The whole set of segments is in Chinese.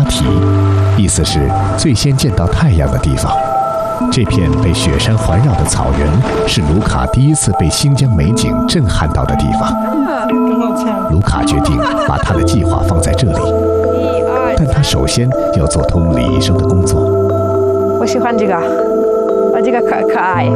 提，意思是最先见到太阳的地方。这片被雪山环绕的草原，是卢卡第一次被新疆美景震撼到的地方。卢卡决定把他的计划放在这里，但他首先要做通李医生的工作。 我喜欢这个，这个可爱。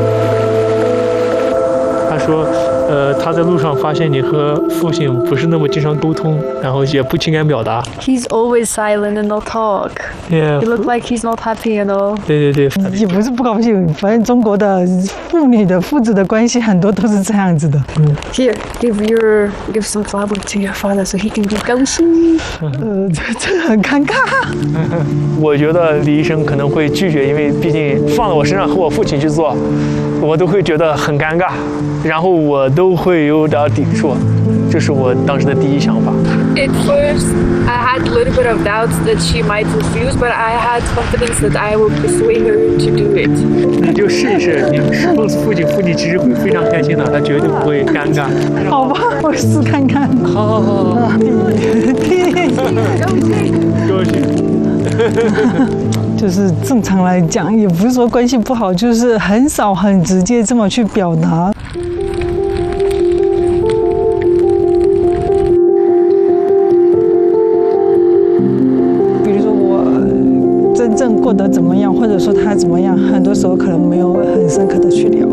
他说，他在路上发现你和父亲不是那么经常沟通，然后也不情感表达。 He's always silent and not talk. Yeah. He look like he's not happy, you know. 对， 也不是不高兴，反正中国的父子的关系很多都是这样子的。 Here, give some flower to your father so he can be 高兴。 这很尴尬。 我觉得李医生可能会拒绝，因为毕竟放到我身上和我父亲去做，我都会觉得很尴尬，然后我都会有点抵触，这是我当时的第一想法。 At first, I had a little bit of doubts that she might refuse, but I had confidence that I would persuade her to do it. 你就试一试，你告诉父亲，父亲其实会非常开心的，他绝对不会尴尬。 好吧，我试看看。 好。高兴。 就是正常来讲，也不是说关系不好，就是很少很直接这么去表达。比如说我真正过得怎么样，或者说他怎么样，很多时候可能没有很深刻的去聊。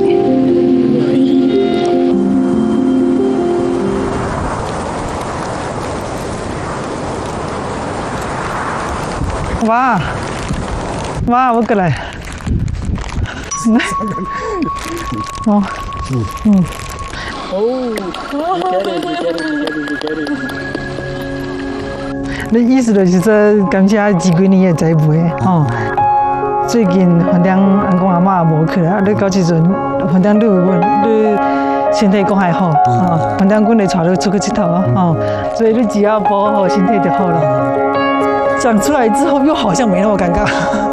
哇，我过来。哦，你意思就是说，感谢几几年的栽培哦。最近反正阿公阿嬷无去啦，你到时阵反正你身体讲还好哦，反正阮会带你出去佚佗哦，所以你只要保护好身体就好了。讲出来之后又好像没那么尴尬。